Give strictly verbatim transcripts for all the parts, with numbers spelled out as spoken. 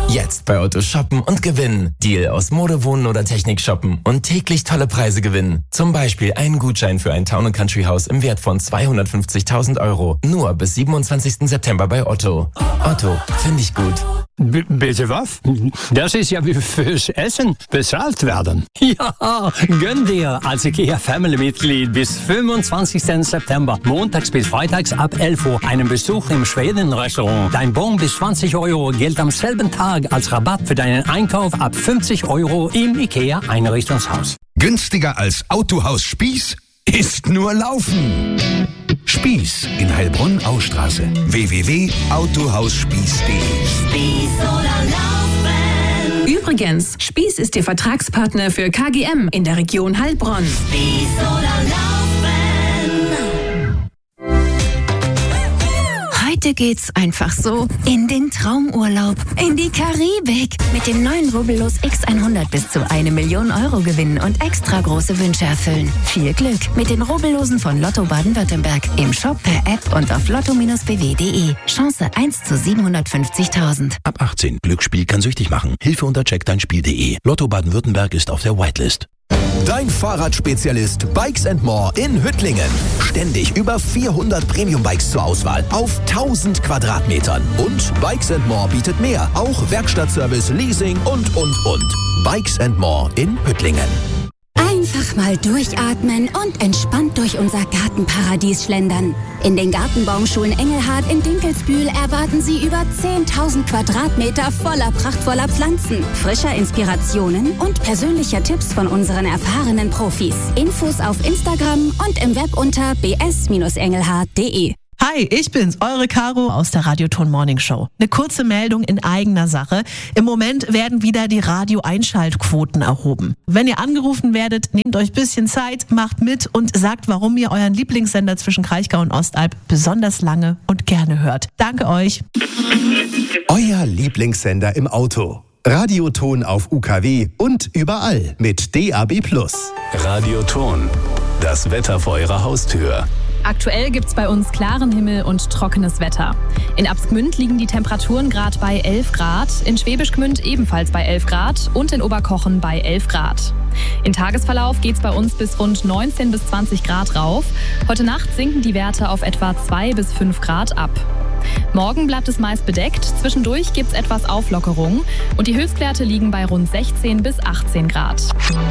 Jetzt bei Otto shoppen und gewinnen. Deal aus Mode, Wohnen oder Technik shoppen und täglich tolle Preise gewinnen. Zum Beispiel einen Gutschein für ein Town and Country Haus im Wert von zweihundertfünfzigtausend Euro. Nur bis siebenundzwanzigsten September bei Otto. Otto, finde ich gut. B- bitte was? Das ist ja wie fürs Essen bezahlt werden. Ja, gönn dir als IKEA Family-Mitglied bis fünfundzwanzigsten September, montags bis freitags ab elf Uhr, einen Besuch im Schweden-Restaurant. Dein Bon bis zwanzig Euro gilt am selben Tag als Rabatt für deinen Einkauf ab fünfzig Euro im IKEA Einrichtungshaus. Günstiger als Autohaus Spieß ist nur Laufen. Spieß in Heilbronn-Austraße. w w w punkt autohausspieß punkt de. Spieß oder Laufen. Übrigens, Spieß ist Ihr Vertragspartner für K G M in der Region Heilbronn. Spieß oder Laufen. Heute geht's einfach so in den Traumurlaub, in die Karibik. Mit dem neuen Rubbellos X hundert bis zu eine Million Euro gewinnen und extra große Wünsche erfüllen. Viel Glück mit den Rubbellosen von Lotto Baden-Württemberg. Im Shop, per App und auf lotto Bindestrich b w punkt de. Chance eins zu siebenhundertfünfzigtausend. Ab achtzehn. Glücksspiel kann süchtig machen. Hilfe unter check dein Spiel punkt de. Lotto Baden-Württemberg ist auf der Whitelist. Dein Fahrradspezialist Bikes and More in Hüttlingen. Ständig über vierhundert Premium-Bikes zur Auswahl auf tausend Quadratmetern. Und Bikes and More bietet mehr. Auch Werkstattservice, Leasing und, und, und. Bikes and More in Hüttlingen. Einfach mal durchatmen und entspannt durch unser Gartenparadies schlendern. In den Gartenbaumschulen Engelhardt in Dinkelsbühl erwarten Sie über zehntausend Quadratmeter voller prachtvoller Pflanzen, frischer Inspirationen und persönlicher Tipps von unseren erfahrenen Profis. Infos auf Instagram und im Web unter b s engelhardt punkt de. Hi, ich bin's, eure Caro aus der Radioton Morning Show. Eine kurze Meldung in eigener Sache. Im Moment werden wieder die Radio-Einschaltquoten erhoben. Wenn ihr angerufen werdet, nehmt euch ein bisschen Zeit, macht mit und sagt, warum ihr euren Lieblingssender zwischen Kraichgau und Ostalb besonders lange und gerne hört. Danke euch. Euer Lieblingssender im Auto. Radioton auf U K W und überall mit D A B plus. Radioton. Das Wetter vor eurer Haustür. Aktuell gibt's bei uns klaren Himmel und trockenes Wetter. In Absgmünd liegen die Temperaturen gerade bei elf Grad, in Schwäbisch Gmünd ebenfalls bei elf Grad und in Oberkochen bei elf Grad. Im Tagesverlauf geht's bei uns bis rund neunzehn bis zwanzig Grad rauf. Heute Nacht sinken die Werte auf etwa zwei bis fünf Grad ab. Morgen bleibt es meist bedeckt, zwischendurch gibt's etwas Auflockerung und die Höchstwerte liegen bei rund sechzehn bis achtzehn Grad.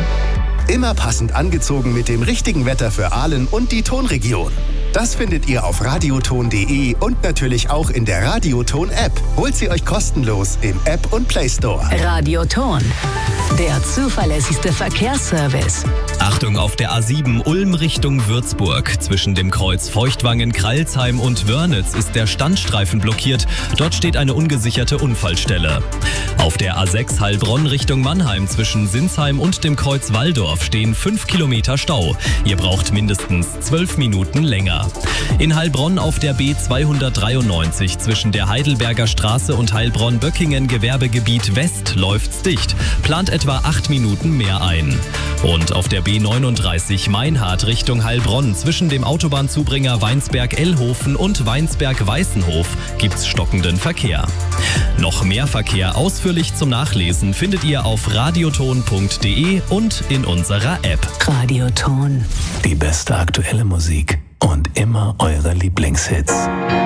Immer passend angezogen mit dem richtigen Wetter für Aalen und die Tonregion. Das findet ihr auf radioton punkt de und natürlich auch in der Radioton-App. Holt sie euch kostenlos im App und Play Store. Radioton, der zuverlässigste Verkehrsservice. Achtung auf der A sieben Ulm Richtung Würzburg. Zwischen dem Kreuz Feuchtwangen, Kralsheim und Wörnitz ist der Standstreifen blockiert. Dort steht eine ungesicherte Unfallstelle. Auf der A sechs Heilbronn Richtung Mannheim zwischen Sinsheim und dem Kreuz Walldorf stehen fünf Kilometer Stau. Ihr braucht mindestens zwölf Minuten länger. In Heilbronn auf der B zweihundertdreiundneunzig zwischen der Heidelberger Straße und Heilbronn-Böckingen Gewerbegebiet West läuft's dicht. Plant etwa acht Minuten mehr ein. Und auf der B neununddreißig Meinhardt Richtung Heilbronn zwischen dem Autobahnzubringer Weinsberg-Ellhofen und Weinsberg-Weißenhof gibt's stockenden Verkehr. Noch mehr Verkehr ausführlich zum Nachlesen findet ihr auf radioton punkt de und in unserer App. Radioton. Die beste aktuelle Musik und immer eure Lieblingshits.